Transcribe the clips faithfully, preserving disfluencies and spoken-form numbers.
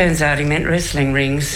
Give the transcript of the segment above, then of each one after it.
Turns out he meant wrestling rings.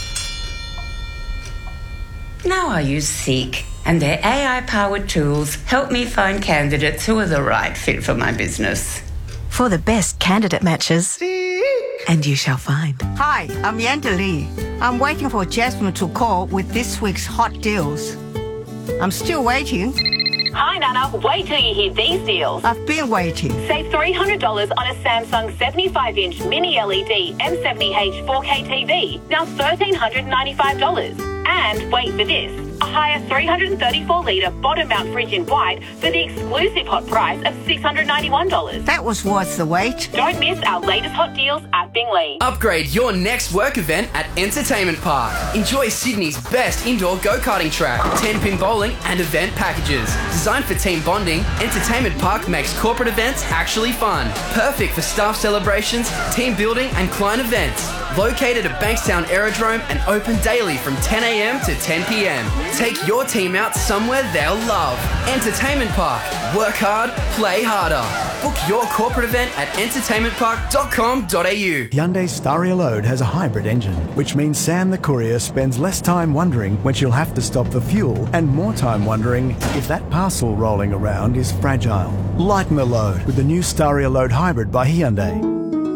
Now I use Seek, and their A I-powered tools help me find candidates who are the right fit for my business. For the best candidate matches. Seek. And you shall find. Hi, I'm Yanda Lee. I'm waiting for Jasmine to call with this week's hot deals. I'm still waiting. Hi, Nana. Wait till you hear these deals. I've been waiting. Save three hundred dollars on a Samsung seventy-five inch mini L E D M seventy H four K T V. Now one thousand three hundred ninety-five dollars. And wait for this. A higher three hundred thirty-four litre bottom mount fridge in white for the exclusive hot price of six hundred ninety-one dollars. That was worth the wait. Don't miss our latest hot deals at Bingley. Upgrade your next work event at Entertainment Park. Enjoy Sydney's best indoor go-karting track, ten-pin bowling and event packages. Designed for team bonding, Entertainment Park makes corporate events actually fun. Perfect for staff celebrations, team building and client events. Located at Bankstown Aerodrome and open daily from ten a m to ten p m. Take your team out somewhere they'll love. Entertainment Park. Work hard, play harder. Book your corporate event at entertainment park dot com dot a u. Hyundai Staria Load has a hybrid engine, which means Sam the courier spends less time wondering when she'll have to stop for fuel and more time wondering if that parcel rolling around is fragile. Lighten the load with the new Staria Load Hybrid by Hyundai.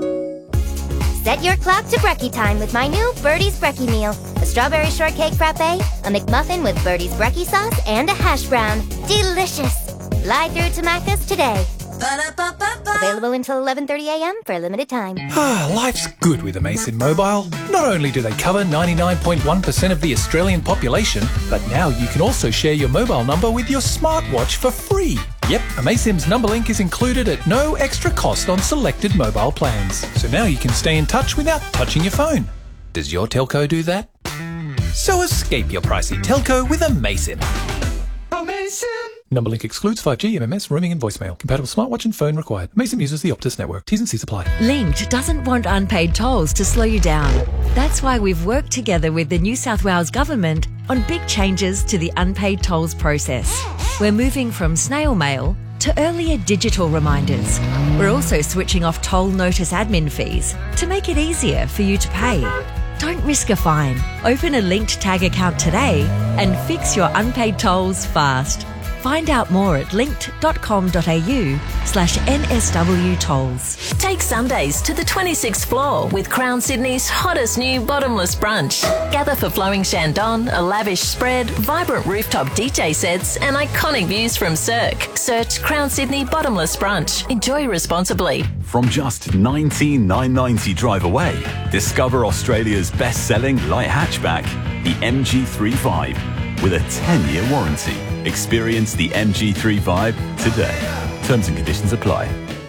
Set your clock to brekkie time with my new Birdie's Brekkie Meal. A strawberry shortcake frappe, a McMuffin with Birdie's Brekkie sauce, and a hash brown. Delicious! Fly through to Macca's today. Ba-da-ba-ba-ba. Available until eleven thirty a m for a limited time. Life's good with Amazon Mobile. Not only do they cover ninety-nine point one percent of the Australian population, but now you can also share your mobile number with your smartwatch for free. Yep, Amaysim's number link is included at no extra cost on selected mobile plans. So now you can stay in touch without touching your phone. Does your telco do that? So escape your pricey telco with Amaysim. Amazing. Number link excludes five G, M M S, roaming and voicemail. Compatible smartwatch and phone required. Amaysim uses the Optus network. T's and C's apply. Linked doesn't want unpaid tolls to slow you down. That's why we've worked together with the New South Wales Government on big changes to the unpaid tolls process. We're moving from snail mail to earlier digital reminders. We're also switching off toll notice admin fees to make it easier for you to pay. Don't risk a fine. Open a linked tag account today and fix your unpaid tolls fast. Find out more at linked dot com dot a u slash N S W tolls. Take Sundays to the twenty-sixth floor with Crown Sydney's hottest new bottomless brunch. Gather for flowing Shandon, a lavish spread, vibrant rooftop D J sets and iconic views from Cirque. Search Crown Sydney Bottomless Brunch. Enjoy responsibly. From just nineteen thousand nine hundred ninety drive away, discover Australia's best-selling light hatchback, the M G thirty-five, with a ten-year warranty. Experience the M G thirty-five today. Terms and conditions apply.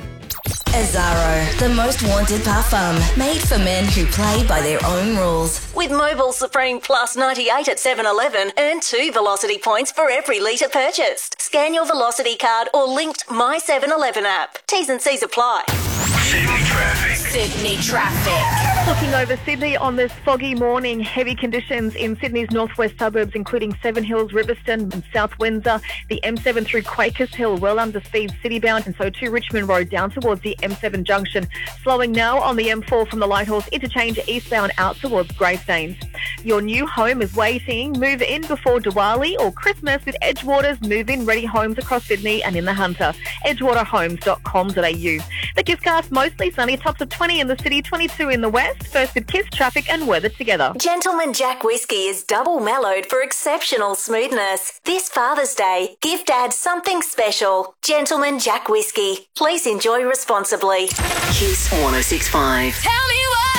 Azzaro, the most wanted parfum, made for men who play by their own rules. With Mobile Supreme Plus ninety-eight at seven eleven, earn two Velocity points for every litre purchased. Scan your Velocity card or linked My seven eleven app. T's and C's apply. Sydney traffic. Sydney traffic. Looking over Sydney on this foggy morning, heavy conditions in Sydney's northwest suburbs, including Seven Hills, Riverstone and South Windsor, the M seven through Quakers Hill, well under speed citybound, and so to Richmond Road down towards the M seven junction. Slowing now on the M four from the Lighthorse interchange eastbound out towards Greystanes. Your new home is waiting. Move in before Diwali or Christmas with Edgewater's move-in ready homes across Sydney and in the Hunter. edgewater homes dot com dot a u. The Kisscast, mostly sunny, tops of twenty in the city, twenty-two in the west. First with Kiss, traffic and weather together. Gentleman Jack Whiskey is double mellowed for exceptional smoothness. This Father's Day, give Dad something special. Gentleman Jack Whiskey. Please enjoy responsibly. Kiss one oh six point five. Tell me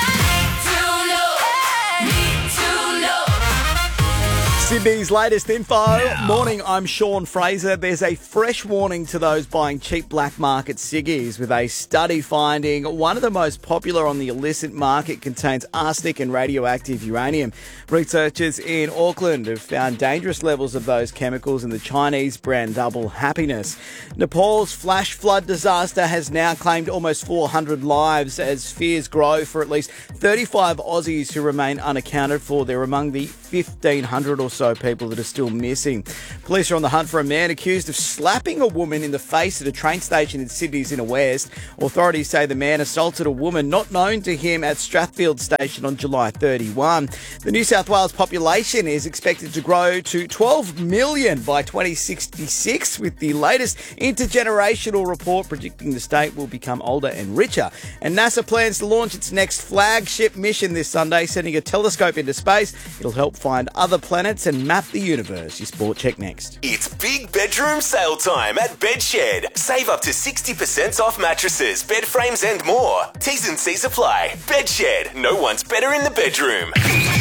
Sydney's latest info. Yeah. Morning, I'm Sean Fraser. There's a fresh warning to those buying cheap black market ciggies, with a study finding one of the most popular on the illicit market contains arsenic and radioactive uranium. Researchers in Auckland have found dangerous levels of those chemicals in the Chinese brand Double Happiness. Nepal's flash flood disaster has now claimed almost four hundred lives as fears grow for at least thirty-five Aussies who remain unaccounted for. They're among the fifteen hundred or so so people that are still missing. Police are on the hunt for a man accused of slapping a woman in the face at a train station in Sydney's Inner West. Authorities say the man assaulted a woman not known to him at Strathfield Station on July thirty-first. The New South Wales population is expected to grow to twelve million by twenty sixty-six, with the latest intergenerational report predicting the state will become older and richer. And NASA plans to launch its next flagship mission this Sunday, sending a telescope into space. It'll help find other planets and map the universe. Your sport check next. It's big bedroom sale time at Bedshed. Save up to sixty percent off mattresses, bed frames and more. T's and C's apply. Bedshed. No one's better in the bedroom.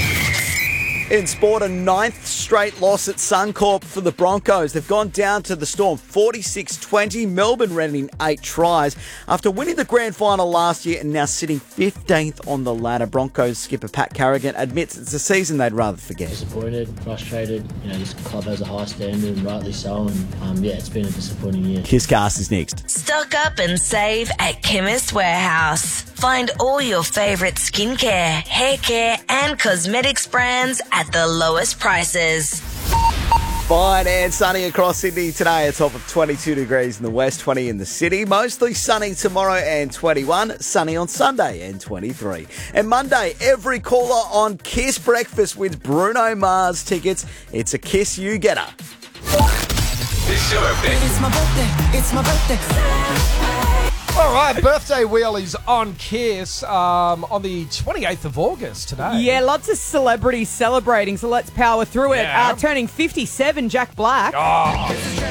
In sport, a ninth straight loss at Suncorp for the Broncos. They've gone down to the Storm forty-six twenty. Melbourne ran in eight tries after winning the grand final last year and now sitting fifteenth on the ladder. Broncos skipper Pat Carrigan admits it's a season they'd rather forget. Disappointed, frustrated. You know, this club has a high standard and rightly so. And um, yeah, it's been a disappointing year. Kisscast is next. Stock up and save at Chemist Warehouse. Find all your favourite skincare, hair care and cosmetics brands at the lowest prices. Fine and sunny across Sydney today. A top of twenty-two degrees in the west, twenty in the city. Mostly sunny tomorrow and twenty-one. Sunny on Sunday and twenty-three. And Monday, every caller on Kiss Breakfast wins Bruno Mars tickets. It's a Kiss You Getter. This show event. It's my birthday. It's my birthday. All right, birthday wheel is on Kiss um, on the twenty-eighth of August today. Yeah, lots of celebrities celebrating, so let's power through it. Yeah. Uh, turning fifty-seven, Jack Black. Oh.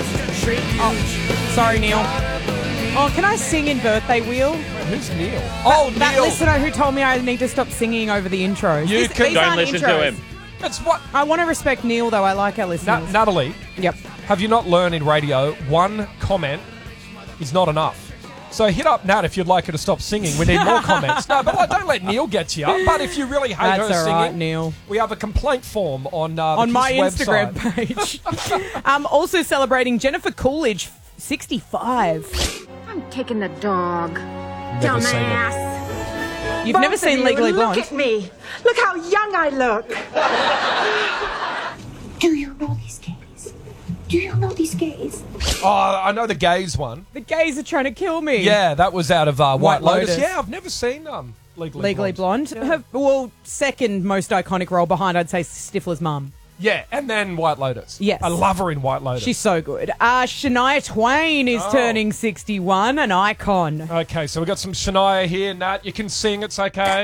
Oh, sorry, Neil. Oh, can I sing in Birthday Wheel? Who's Neil? Oh, That- that Neil. listener who told me I need to stop singing over the intros. You These- can- these Don't aren't listen to intros. him. It's what? I want to respect Neil, though. I like our listeners. Na- Natalie. Yep. Have you not learned in radio one comment is not enough? So hit up Nat if you'd like her to stop singing. We need more comments. No, but like, don't let Neil get to you. But if you really hate That's her all singing, right, Neil. we have a complaint form on uh, the On my Kiss Instagram website. page. um, also celebrating Jennifer Coolidge, sixty-five. I'm taking the dog. Never seen it. Dumbass. You've never Both seen of you, Legally look Blonde? at me. Look how young I look. Do you know these gays? Do you know these gays? Oh, I know the gays one. The gays are trying to kill me. Yeah, that was out of uh, White, White Lotus. Lotus. Yeah, I've never seen um, Legally, Legally Blonde. Blonde. Her, well, second most iconic role behind, I'd say, Stifler's mum. Yeah, and then White Lotus. Yes. I love her in White Lotus. She's so good. Uh, Shania Twain is Oh. turning sixty-one, an icon. Okay, so we've got some Shania here. Nat, you can sing. It's okay.